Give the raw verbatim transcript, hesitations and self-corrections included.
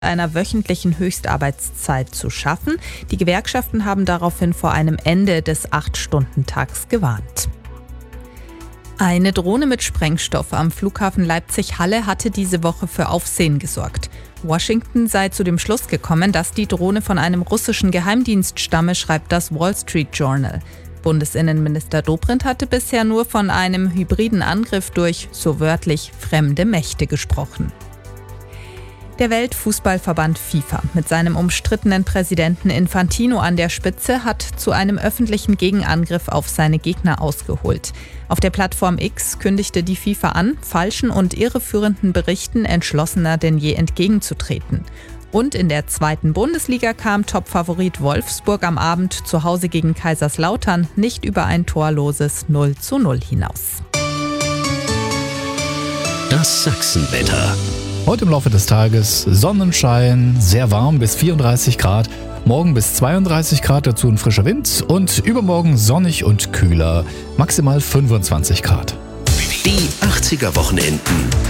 einer wöchentlichen Höchstarbeitszeit zu schaffen. Die Gewerkschaften haben daraufhin vor einem Ende des acht-Stunden-Tags gewarnt. Eine Drohne mit Sprengstoff am Flughafen Leipzig-Halle hatte diese Woche für Aufsehen gesorgt. Washington sei zu dem Schluss gekommen, dass die Drohne von einem russischen Geheimdienst stamme, schreibt das Wall Street Journal. Bundesinnenminister Dobrindt hatte bisher nur von einem hybriden Angriff durch, so wörtlich, fremde Mächte gesprochen. Der Weltfußballverband FIFA mit seinem umstrittenen Präsidenten Infantino an der Spitze hat zu einem öffentlichen Gegenangriff auf seine Gegner ausgeholt. Auf der Plattform X kündigte die FIFA an, falschen und irreführenden Berichten entschlossener denn je entgegenzutreten. Und in der zweiten Bundesliga kam Topfavorit Wolfsburg am Abend zu Hause gegen Kaiserslautern nicht über ein torloses null zu null hinaus. Das Sachsenwetter. Heute im Laufe des Tages Sonnenschein, sehr warm bis vierunddreißig Grad, morgen bis zweiunddreißig Grad, dazu ein frischer Wind und übermorgen sonnig und kühler, maximal fünfundzwanzig Grad. Die achtziger Wochenenden